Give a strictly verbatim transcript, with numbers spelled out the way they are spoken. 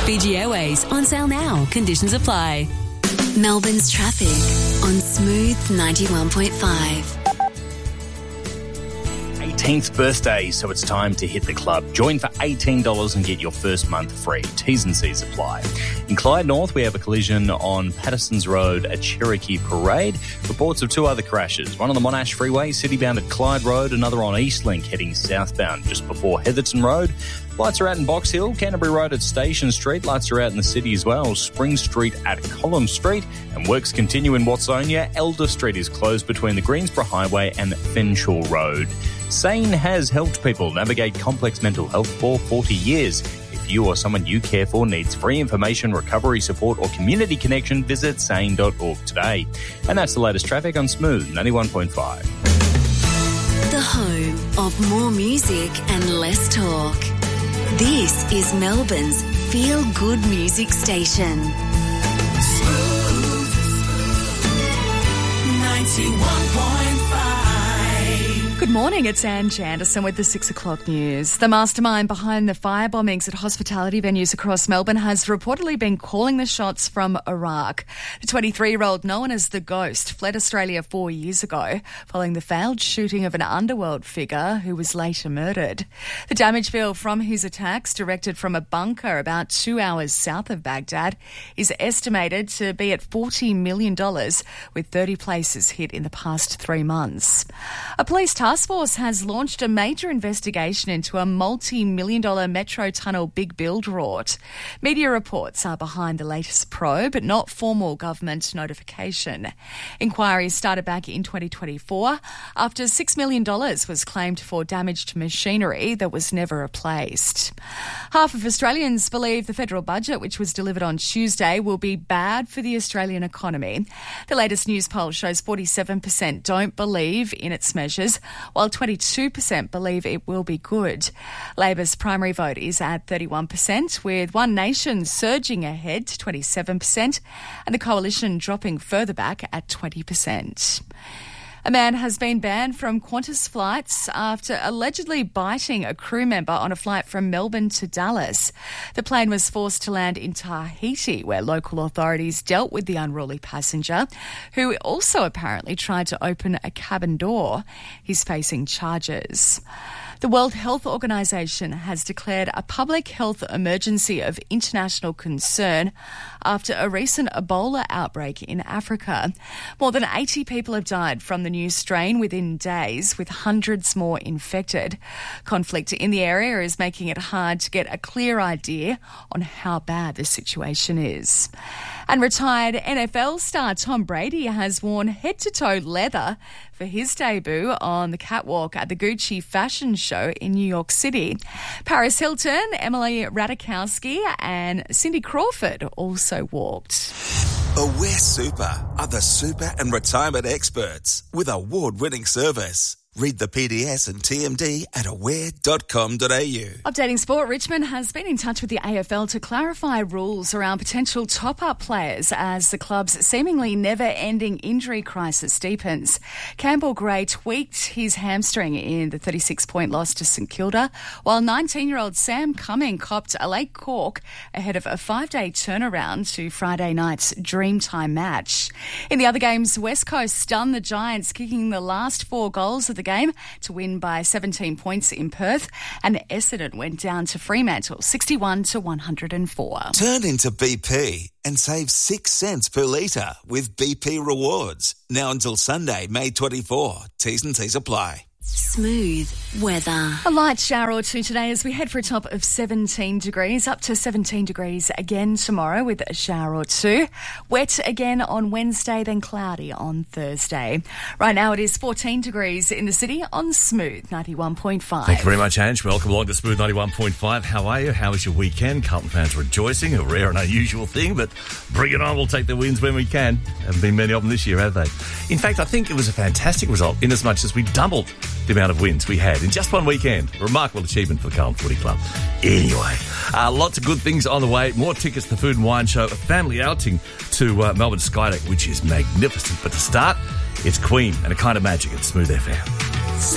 Fiji Airways on sale now. Conditions apply. Melbourne's traffic on Smooth ninety-one point five. eighteenth birthday, so it's time to hit the club. Join for eighteen dollars and get your first month free. T's and C's apply. In Clyde North, we have a collision on Patterson's Road at Cherokee Parade. Reports of two other crashes. One on the Monash Freeway, citybound at Clyde Road, another on Eastlink heading southbound just before Heatherton Road. Lights are out in Box Hill, Canterbury Road at Station Street. Lights are out in the city as well. Spring Street at Collins Street. And works continue in Watsonia. Elder Street is closed between the Greensborough Highway and Fenshaw Road. Sane has helped people navigate complex mental health for forty years. If you or someone you care for needs free information, recovery support or community connection, visit sane dot org today. And that's the latest traffic on Smooth ninety-one point five. The home of more music and less talk. This is Melbourne's feel-good music station. Smooth ninety-one point five. Good morning, it's Anne Janderson with the six o'clock news. The mastermind behind the fire bombings at hospitality venues across Melbourne has reportedly been calling the shots from Iraq. The twenty-three-year-old, known as The Ghost, fled Australia four years ago following the failed shooting of an underworld figure who was later murdered. The damage bill from his attacks, directed from a bunker about two hours south of Baghdad, is estimated to be at forty million dollars, with thirty places hit in the past three months. A police task force has launched a major investigation into a multi-million dollar Metro Tunnel big build rort. Media reports are behind the latest probe, but not formal government notification. Inquiries started back in twenty twenty-four after six million dollars was claimed for damaged machinery that was never replaced. Half of Australians believe the federal budget, which was delivered on Tuesday, will be bad for the Australian economy. The latest news poll shows forty-seven percent don't believe in its measures, while twenty-two percent believe it will be good. Labor's primary vote is at thirty-one percent, with One Nation surging ahead to twenty-seven percent and the Coalition dropping further back at twenty percent. A man has been banned from Qantas flights after allegedly biting a crew member on a flight from Melbourne to Dallas. The plane was forced to land in Tahiti, where local authorities dealt with the unruly passenger, who also apparently tried to open a cabin door. He's facing charges. The World Health Organization has declared a public health emergency of international concern after a recent Ebola outbreak in Africa. More than eighty people have died from the new strain within days, with hundreds more infected. Conflict in the area is making it hard to get a clear idea on how bad the situation is. And retired N F L star Tom Brady has worn head-to-toe leather for his debut on the catwalk at the Gucci fashion show in New York City. Paris Hilton, Emily Ratajkowski and Cindy Crawford also walked. Aware Super are the super and retirement experts with award-winning service. Read the P D S and T M D at aware dot com dot a u. Updating sport, Richmond has been in touch with the A F L to clarify rules around potential top-up players as the club's seemingly never-ending injury crisis deepens. Campbell Gray tweaked his hamstring in the thirty-six point loss to St Kilda, while nineteen-year-old Sam Cumming copped a late cork ahead of a five-day turnaround to Friday night's Dreamtime match. In the other games, West Coast stunned the Giants, kicking the last four goals of the game to win by seventeen points in Perth, and Essendon went down to Fremantle sixty-one to one hundred four. Turn into B P and save six cents per litre with B P Rewards. Now until Sunday, May twenty-fourth. T's and C's apply. Smooth weather. A light shower or two today as we head for a top of seventeen degrees, up to seventeen degrees again tomorrow with a shower or two. Wet again on Wednesday, then cloudy on Thursday. Right now it is fourteen degrees in the city on Smooth ninety-one point five. Thank you very much, Ange. Welcome along to Smooth ninety-one point five. How are you? How was your weekend? Carlton fans rejoicing, a rare and unusual thing, but bring it on. We'll take the wins when we can. Haven't been many of them this year, have they? In fact, I think it was a fantastic result in as much as we doubled the amount of wins we had in just one weekend. Remarkable achievement for the Carlton Footy Club. Anyway, uh, lots of good things on the way. More tickets to the Food and Wine Show, a family outing to uh, Melbourne Skydeck, which is magnificent. But to start, it's Queen and A Kind of Magic at Smooth F M.